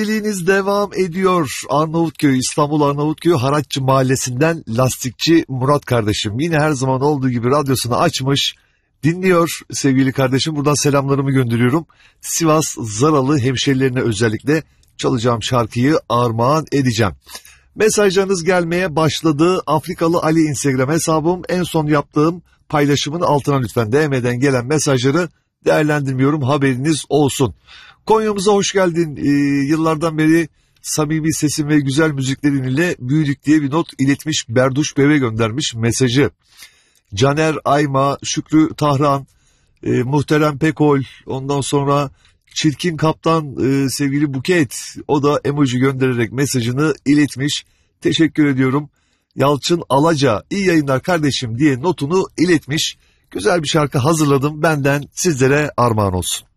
Birliğiniz devam ediyor. Arnavutköy, İstanbul Arnavutköy Haraççı Mahallesi'nden lastikçi Murat kardeşim. Yine her zaman olduğu gibi radyosunu açmış, dinliyor sevgili kardeşim. Buradan selamlarımı gönderiyorum. Sivas Zaralı hemşerilerine özellikle çalacağım şarkıyı armağan edeceğim. Mesajlarınız gelmeye başladı. Afrikalı Ali Instagram hesabım. En son yaptığım paylaşımın altına lütfen DM'den gelen mesajları değerlendirmiyorum, haberiniz olsun. Konya'mıza hoş geldin. Yıllardan beri samimi sesin ve güzel müziklerin ile büyüdük diye bir not iletmiş, Berduş Bebe göndermiş mesajı. Caner Ayma, Şükrü Tahran, Muhterem Pekol, ondan sonra Çirkin Kaptan, sevgili Buket, o da emoji göndererek mesajını iletmiş. Teşekkür ediyorum. Yalçın Alaca, iyi yayınlar kardeşim diye notunu iletmiş. Güzel bir şarkı hazırladım, benden sizlere armağan olsun.